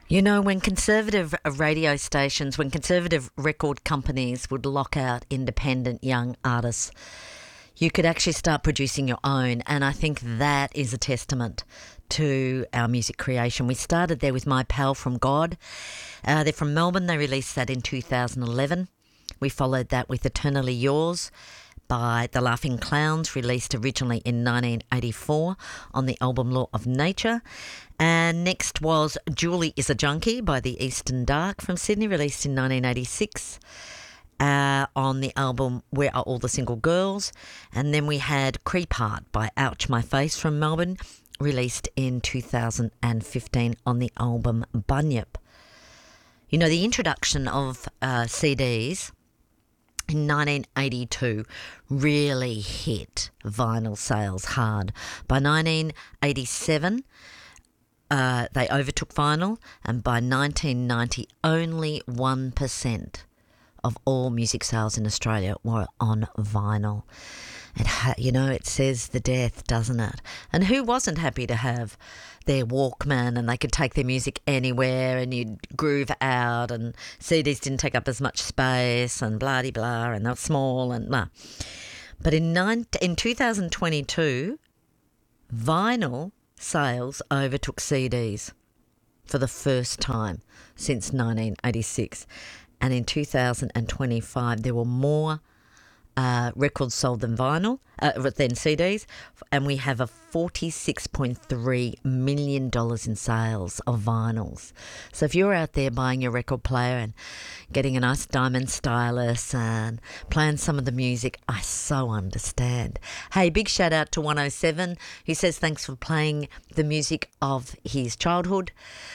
You know, when conservative radio stations, when conservative record companies would lock out independent young artists, you could actually start producing your own. And I think that is a testament to our music creation. We started there with My Pal from God. They're from Melbourne. They released that in 2011. We followed that with Eternally Yours by The Laughing Clowns, released originally in 1984 on the album Law of Nature. And next was Julie is a Junkie by The Eastern Dark from Sydney, released in 1986 on the album Where Are All the Single Girls. And then we had Creep Heart by Ouch My Face from Melbourne, released in 2015 on the album Bunyip. You know, the introduction of CDs in 1982 really hit vinyl sales hard. By 1987, they overtook vinyl, and by 1990, only 1% of all music sales in Australia were on vinyl. It says the death, doesn't it? And who wasn't happy to have their Walkman and they could take their music anywhere and you'd groove out, and CDs didn't take up as much space and blah-de-blah, and they're small and blah. But in 2022, vinyl sales overtook CDs for the first time since 1986. And in 2025, there were more records sold than vinyl, than CDs, and we have a $46.3 million in sales of vinyls. So if you're out there buying your record player and getting a nice diamond stylus and playing some of the music, I so understand. Hey, big shout out to 107, who says thanks for playing the music of his childhood.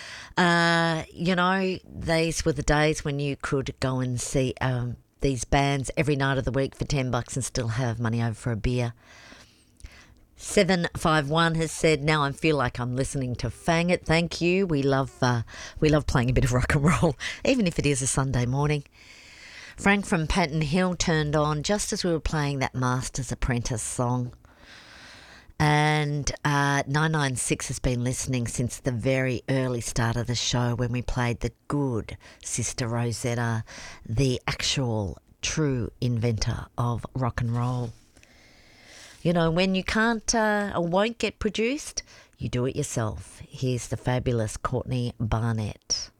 These were the days when you could go and see these bands every night of the week for $10 and still have money over for a beer. 751 has said, now I feel like I'm listening to Fang It. Thank you. We love playing a bit of rock and roll, even if it is a Sunday morning. Frank from Patton Hill turned on just as we were playing that Master's Apprentice song. And 996 has been listening since the very early start of the show when we played the good Sister Rosetta, the actual true inventor of rock and roll. You know, when you can't or won't get produced, you do it yourself. Here's the fabulous Courtney Barnett.